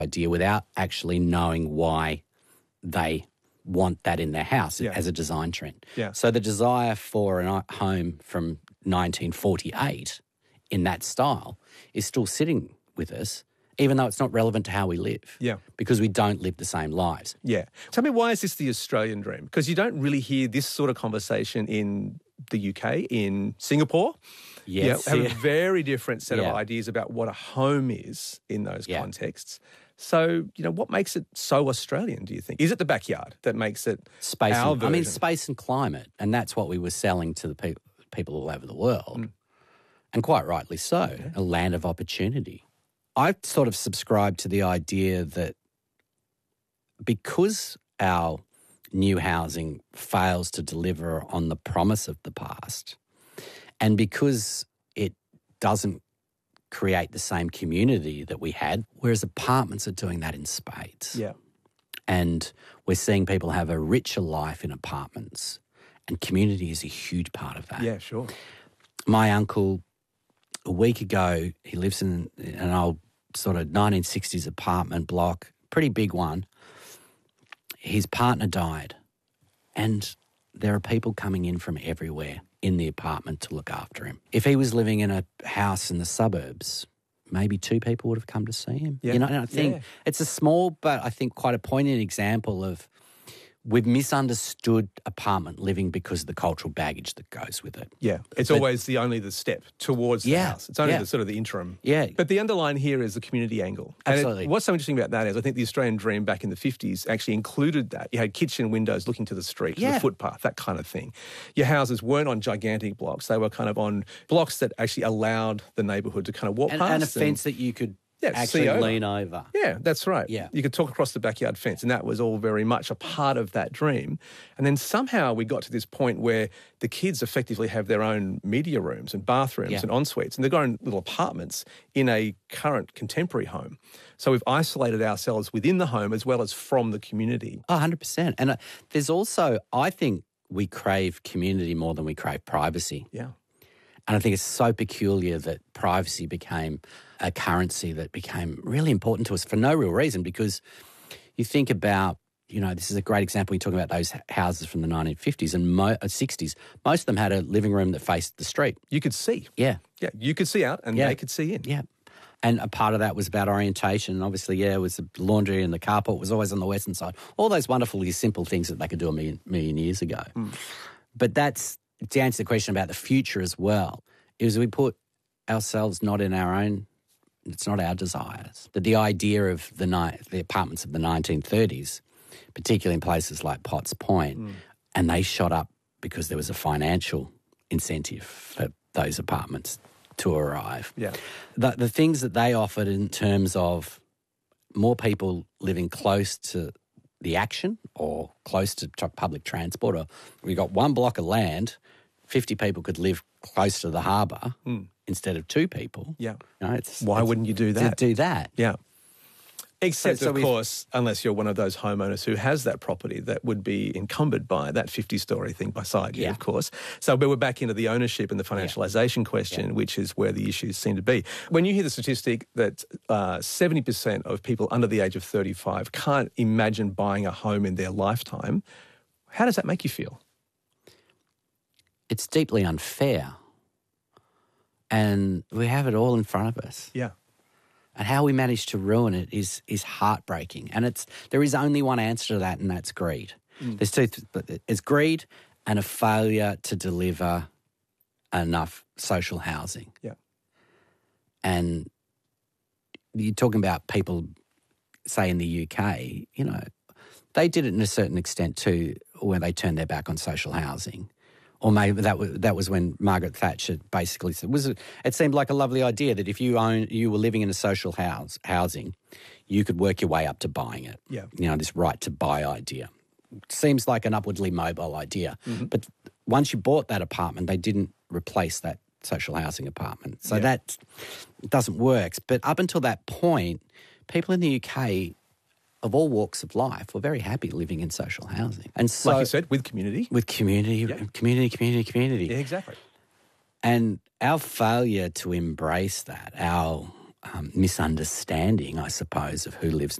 idea without actually knowing why they want that in their house as a design trend. Yeah. So the desire for a home from 1948 in that style is still sitting with us, even though it's not relevant to how we live. Yeah. Because we don't live the same lives. Yeah. Tell me, why is this the Australian dream? Because you don't really hear this sort of conversation in the UK, in Singapore. Yes. Have a very different set of Yeah. ideas about what a home is in those contexts. So, what makes it so Australian, do you think? Is it the backyard that makes it Space our and, version? space and climate, and that's what we were selling to the people all over the world, and quite rightly so, a land of opportunity. I sort of subscribe to the idea that because our new housing fails to deliver on the promise of the past, and because it doesn't create the same community that we had, whereas apartments are doing that in spades. Yeah. And we're seeing people have a richer life in apartments, and community is a huge part of that. Yeah, sure. My uncle, a week ago, he lives in an old sort of 1960s apartment block, pretty big one. His partner died, and there are people coming in from everywhere in the apartment to look after him. If he was living in a house in the suburbs, maybe 2 people would have come to see him. Yeah. And I think it's a small but I think quite a poignant example of we've misunderstood apartment living because of the cultural baggage that goes with it. Yeah. It's always only the step towards the house. It's only the sort of the interim. Yeah. But the underline here is the community angle. Absolutely. And what's so interesting about that is I think the Australian dream back in the 50s actually included that. You had kitchen windows looking to the street, to the footpath, that kind of thing. Your houses weren't on gigantic blocks. They were kind of on blocks that actually allowed the neighbourhood to kind of walk past. And a fence that you could actually lean over. Yeah, that's right. Yeah. You could talk across the backyard fence, and that was all very much a part of that dream. And then somehow we got to this point where the kids effectively have their own media rooms and bathrooms and en-suites, and they've got own little apartments in a current contemporary home. So we've isolated ourselves within the home as well as from the community. 100%. And there's also, I think we crave community more than we crave privacy. Yeah. And I think it's so peculiar that privacy became a currency that became really important to us for no real reason, because you think about, this is a great example. You're talking about those houses from the 1950s and 60s. Most of them had a living room that faced the street. You could see. Yeah. Yeah, you could see out and they could see in. Yeah. And a part of that was about orientation. And obviously, it was the laundry and the carport was always on the western side. All those wonderfully simple things that they could do a million years ago. But that's, to answer the question about the future as well, is we put ourselves not in our own, it's not our desires. That the idea of the apartments of the 1930s, particularly in places like Potts Point, and they shot up because there was a financial incentive for those apartments to arrive. Yeah. The things that they offered in terms of more people living close to the action or close to public transport, or we got one block of land, 50 people could live close to the harbour instead of 2 people. Yeah. Why wouldn't you do that? To do that. Yeah. Except, So of course, unless you're one of those homeowners who has that property that would be encumbered by that 50-storey thing beside you, of course. So but we're back into the ownership and the financialisation question, which is where the issues seem to be. When you hear the statistic that 70% of people under the age of 35 can't imagine buying a home in their lifetime, how does that make you feel? It's deeply unfair. And we have it all in front of us. Yeah. And how we manage to ruin it is heartbreaking. And there is only one answer to that, and that's greed. There's two. It's greed and a failure to deliver enough social housing. Yeah. And you're talking about people, say in the UK, they did it in a certain extent too, when they turned their back on social housing. Or maybe that was when Margaret Thatcher basically said, it seemed like a lovely idea that if you were living in a social housing, you could work your way up to buying it. Yeah. This right to buy idea. Seems like an upwardly mobile idea. But once you bought that apartment, they didn't replace that social housing apartment. So that doesn't work. But up until that point, people in the UK of all walks of life were very happy living in social housing. And so, like you said, with community. With community, community. Yeah, exactly. And our failure to embrace that, our misunderstanding, I suppose, of who lives